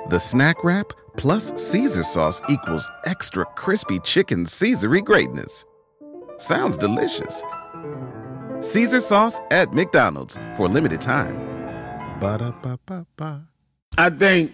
The snack wrap plus Caesar sauce equals extra crispy chicken Caesar-y greatness. Sounds delicious. Caesar sauce at McDonald's for a limited time. Ba-da-ba-ba-ba. I think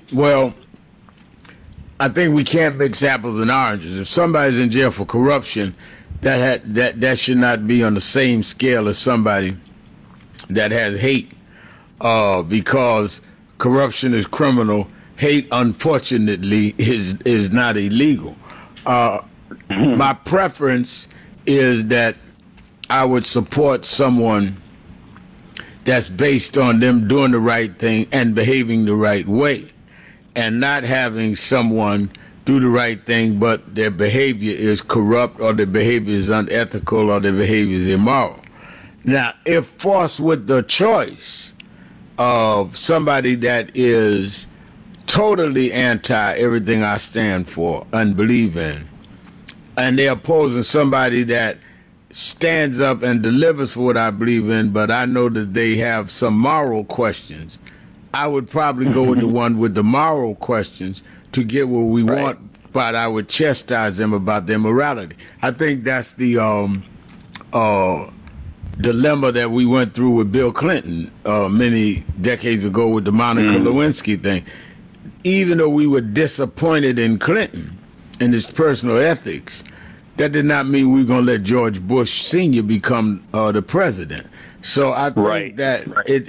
we can't mix apples and oranges. If somebody's in jail for corruption, that should not be on the same scale as somebody that has hate, because corruption is criminal. Hate, unfortunately, is not illegal. My preference is that I would support someone that's based on them doing the right thing and behaving the right way, and not having someone do the right thing but their behavior is corrupt, or their behavior is unethical, or their behavior is immoral. Now, if forced with the choice of somebody that is totally anti everything I stand for and believe in, and they're opposing somebody that stands up and delivers for what I believe in, but I know that they have some moral questions, I would probably go with the one with the moral questions to get what we want, but I would chastise them about their morality. I think that's the dilemma that we went through with Bill Clinton many decades ago with the Monica Lewinsky thing. Even though we were disappointed in Clinton and his personal ethics, that did not mean we were going to let George Bush Sr. become the president. So I think that it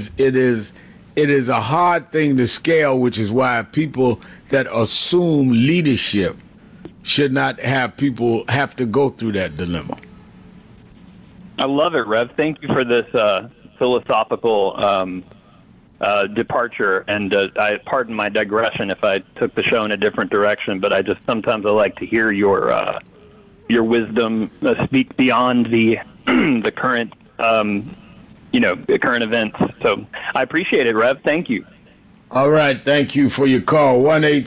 is a hard thing to scale, which is why people that assume leadership should not have people have to go through that dilemma. I love it, Rev. Thank you for this philosophical departure. And I pardon my digression if I took the show in a different direction, but sometimes I like to hear your wisdom speak beyond the the current the current events. So I appreciate it, Rev. Thank you. All right, thank you for your call.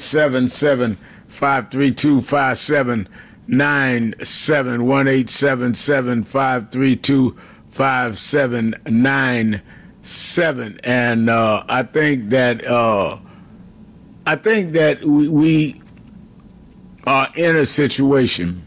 1-877-532-5797. 1-877-532-5797. And I think that we are in a situation,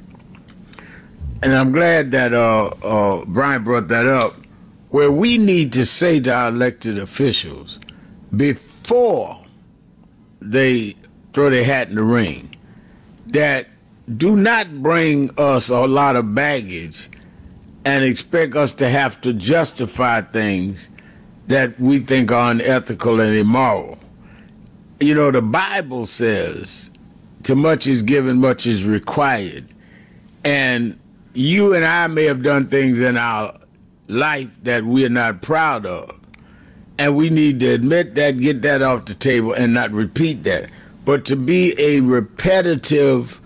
and I'm glad that Brian brought that up, where we need to say to our elected officials before they throw their hat in the ring that do not bring us a lot of baggage and expect us to have to justify things that we think are unethical and immoral. You know, the Bible says, "To much is given, much is required." And you and I may have done things in our life that we're not proud of. And we need to admit that, get that off the table, and not repeat that. But to be a repetitive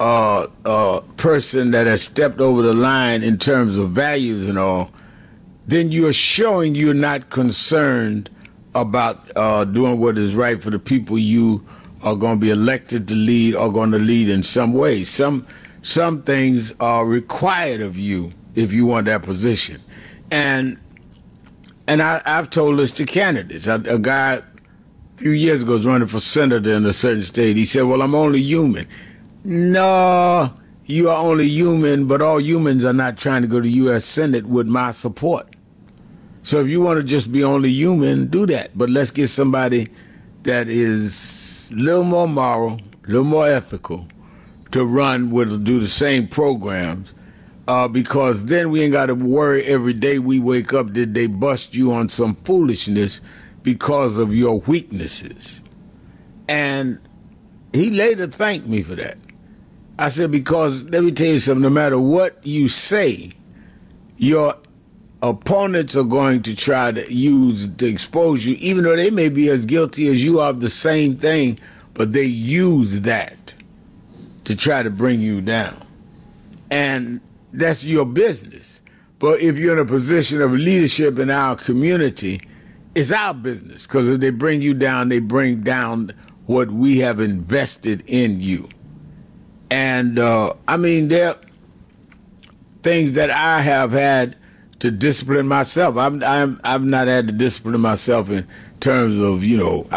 person that has stepped over the line in terms of values and all, then you're showing you're not concerned about doing what is right for the people you are going to be elected to lead or going to lead in some way. Some things are required of you if you want that position. And I've told this to candidates. A guy a few years ago was running for senator in a certain state. He said, "Well, I'm only human." No, you are only human, but all humans are not trying to go to U.S. Senate with my support. So if you want to just be only human, do that. But let's get somebody that is a little more moral, a little more ethical to run with, do the same programs. Because then we ain't got to worry every day we wake up, did they bust you on some foolishness because of your weaknesses? And he later thanked me for that. I said, because let me tell you something, no matter what you say, your opponents are going to try to use to expose you, even though they may be as guilty as you are of the same thing, but they use that to try to bring you down. And that's your business. But if you're in a position of leadership in our community, it's our business. Because if they bring you down, they bring down what we have invested in you. And I mean, there are things that I have had to discipline myself. I've not had to discipline myself in terms of,